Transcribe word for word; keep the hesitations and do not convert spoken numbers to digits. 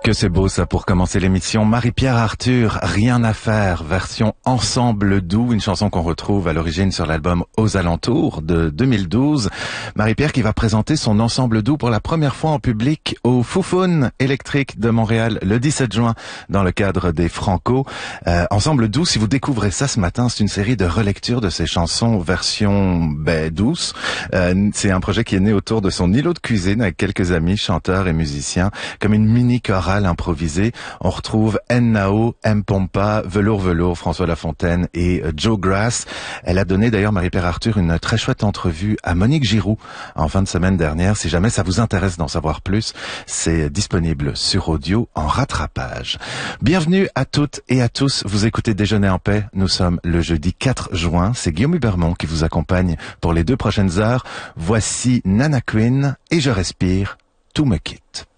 Que c'est beau ça pour commencer l'émission. Marie-Pierre Arthur, Rien à faire, version Ensemble doux, une chanson qu'on retrouve à l'origine sur l'album Aux Alentours de deux mille douze. Marie-Pierre qui va présenter son Ensemble doux pour la première fois en public au Foufoune électrique de Montréal le dix-sept juin dans le cadre des Franco. Euh, Ensemble doux, si vous découvrez ça ce matin, c'est une série de relectures de ses chansons version ben, douce. Euh, c'est un projet qui est né autour de son îlot de cuisine avec quelques amis, chanteurs et musiciens, comme une mini chorale improvisé. On retrouve Ennao, M. Pompa, Velours Velours, François Lafontaine et Joe Grass. Elle a donné d'ailleurs, Marie-Pierre Arthur, une très chouette entrevue à Monique Giroux en fin de semaine dernière. Si jamais ça vous intéresse d'en savoir plus, c'est disponible sur audio en rattrapage. Bienvenue à toutes et à tous. Vous écoutez Déjeuner en paix. Nous sommes le jeudi quatre juin. C'est Guillaume Hubermont qui vous accompagne pour les deux prochaines heures. Voici Nana Queen et Je respire, tout me quitte.